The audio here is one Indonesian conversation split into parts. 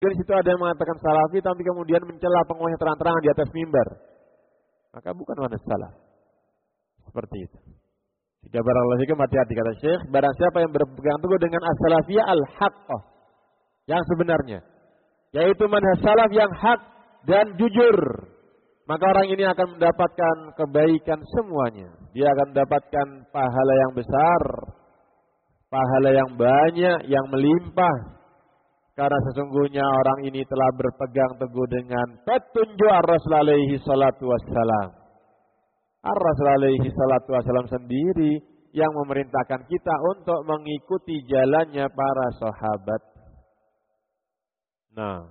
Di situ ada yang mengatakan salafi tapi kemudian mencela penguasa terang-terangan di atas mimbar. Maka bukan manhaj salaf. Seperti itu. Jika barakallahu fikum, hati-hati kata Syekh, barang siapa yang berpegang teguh dengan as-salafiyah al-haqqah, yang sebenarnya, yaitu manhaj salaf yang hak dan jujur, maka orang ini akan mendapatkan kebaikan semuanya. Dia akan mendapatkan pahala yang besar, pahala yang banyak, yang melimpah. Karena sesungguhnya orang ini telah berpegang teguh dengan petunjuk Ar-Rasul alaihi salatu wassalam. Ar-Rasul alaihi salatu wassalam sendiri yang memerintahkan kita untuk mengikuti jalannya para sahabat. Nah,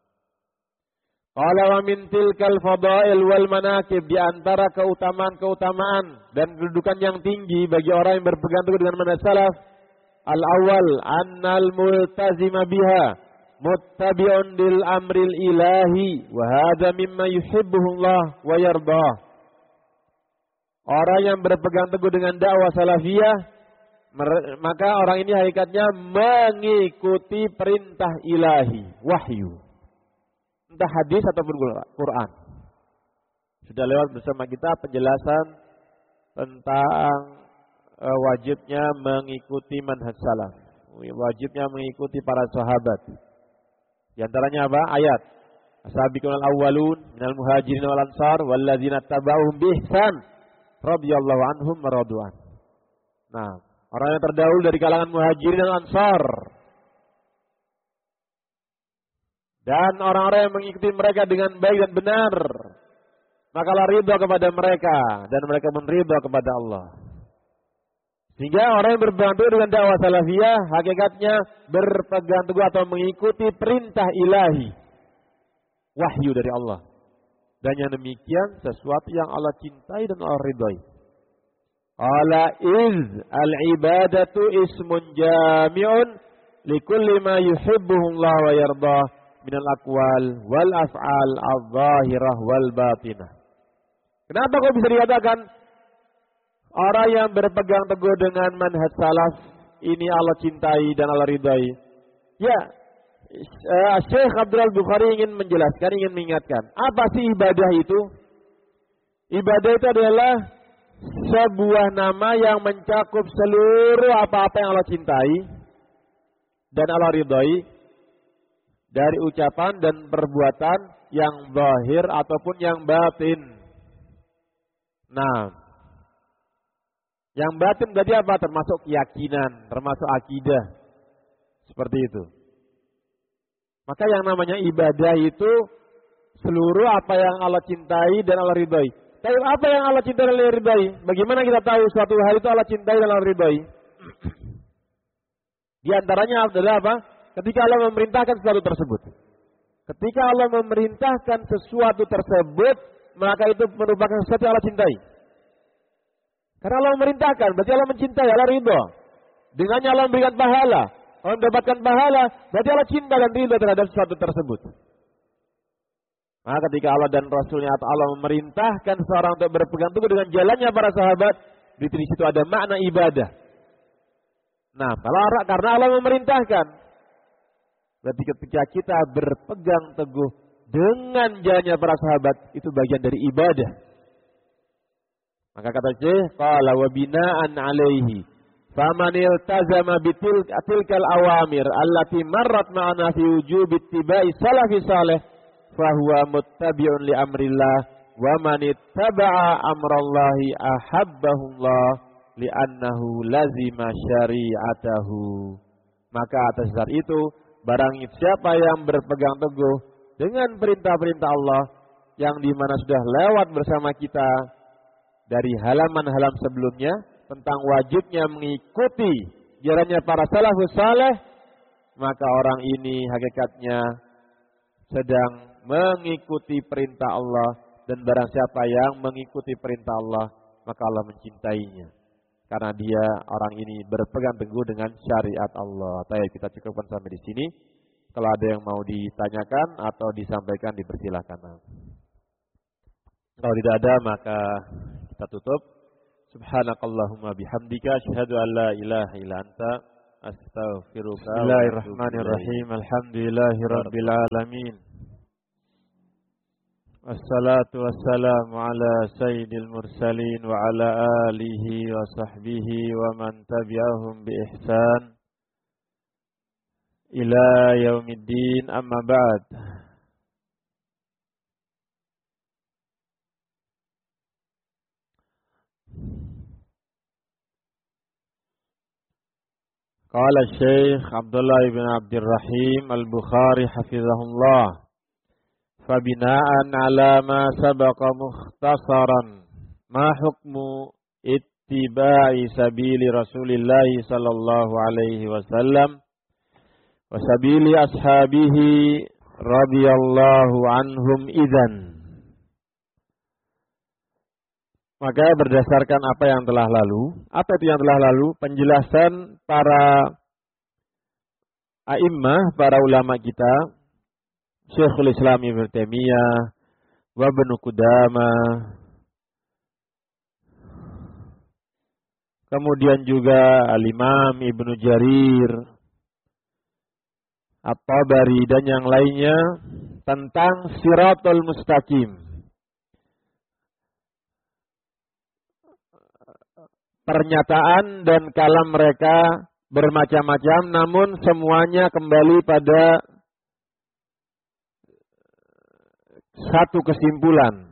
qala wa min tilkal fadail wal manaqib, di antara keutamaan-keutamaan dan kedudukan yang tinggi bagi orang yang berpegang teguh dengan manhaj salaf, al-awwal annal multazima biha muttabi'un lil amril ilahi wa hadha mimma yuhibbuhu Allah wa yardah. Orang yang berpegang teguh dengan dakwah salafiyah, maka orang ini hakikatnya mengikuti perintah ilahi, wahyu. Entah hadis ataupun Quran. Sudah lewat bersama kita penjelasan tentang wajibnya mengikuti manhaj salaf. Wajibnya mengikuti para sahabat. Di antaranya apa? Ayat. As-sabiqunal awwalun minal muhajirin wal ansar walladzina tabauhum bi ihsan radhiyallahu anhum wa radu'an. Nah, orang yang terdahulu dari kalangan muhajirin dan ansar dan orang-orang yang mengikuti mereka dengan baik dan benar, maka Allah ridha kepada mereka dan mereka pun ridha kepada Allah. Sehingga orang yang berpegang teguh dengan dakwah salafiyah hakikatnya berpegang teguh atau mengikuti perintah ilahi, wahyu dari Allah. Dan yang demikian sesuatu yang Allah cintai dan Allah ridhai. Ala iz al-ibadatu ismun jami'un likulli ma yuhibbuhu Allah wa yardah minal aqwal wal af'al adh-dhahirah wal batinah. Kenapa kok bisa dikatakan orang yang berpegang teguh dengan manhaj salaf ini Allah cintai dan Allah ridhai? Ya, Syekh Abdul Bukhari ingin menjelaskan, ingin mengingatkan, apa sih ibadah itu? Ibadah itu adalah sebuah nama yang mencakup seluruh apa-apa yang Allah cintai dan Allah ridhai dari ucapan dan perbuatan yang zahir ataupun yang batin. Nah, yang batin berarti apa? Termasuk keyakinan, termasuk akidah. Seperti itu. Maka yang namanya ibadah itu seluruh apa yang Allah cintai dan Allah ridhai. Tapi apa yang Allah cintai dan Allah ridhai? Bagaimana kita tahu suatu hal itu Allah cintai dan Allah ridhai? Di antaranya adalah apa? Ketika Allah memerintahkan sesuatu tersebut. Ketika Allah memerintahkan sesuatu tersebut, maka itu merupakan sesuatu yang Allah cintai. Karena Allah memerintahkan, berarti Allah mencintai, Allah ridha. Dengannya Allah memberikan pahala. Kalau mendapatkan pahala, berarti Allah cinta dan ridha terhadap sesuatu tersebut. Maka ketika Allah dan Rasulnya atau Allah memerintahkan seorang untuk berpegang teguh dengan jalannya para sahabat, di situ ada makna ibadah. Nah, karena Allah memerintahkan, berarti ketika kita berpegang teguh dengan jalannya para sahabat, itu bagian dari ibadah. Maka kata Syekh, qala wa bina'an 'alaihi faman iltazama bitilkal awamir allati marrat ma'ana fi wujubi ittiba'i salafi salih fahuwa muttabi'un li amrillah wa man ittaba'a amrallahi ahabbahullah li'annahu lazima syari'atahu. Maka atas dasar itu, barang siapa yang berpegang teguh dengan perintah-perintah Allah yang dimana sudah lewat bersama kita dari halaman-halaman sebelumnya tentang wajibnya mengikuti jalannya para salafus saleh, maka orang ini hakikatnya sedang mengikuti perintah Allah, dan barang siapa yang mengikuti perintah Allah, maka Allah mencintainya. Karena dia orang ini berpegang teguh dengan syariat Allah. Baik, kita cukupkan sampai di sini. Kalau ada yang mau ditanyakan atau disampaikan, dipersilakan. Kalau tidak ada, maka kita tutup. Subhanakallahumma bihamdika asyhadu an la ilaha illa anta astaghfiruka. Bismillahirrahmanirrahim. Alhamdulillahirabbil alamin. Wassalatu wassalamu ala sayyidil mursalin wa ala alihi wa sahbihi wa man tabi'ahum bi ihsan ila yaumiddin, amma ba'd. Qala Syekh Abdullah ibn Abdurrahim Al-Bukhari hafizahullah, fabina'an ala ma sabaqa mukhtasaran ma hukmu ittiba'i sabili Rasulillah sallallahu alaihi wasallam wa sabili ashabihi radhiyallahu anhum idzan. Maka berdasarkan apa yang telah lalu, apa itu yang telah lalu? Penjelasan para a'immah, para ulama kita, Syekhul Islam Ibnu Taimiyah, wa Ibnu Qudamah, kemudian juga Al-Imam Ibnu Jarir, At-Tabari dan yang lainnya tentang Shiratul Mustaqim. Pernyataan dan kalam mereka bermacam-macam, namun semuanya kembali pada satu kesimpulan,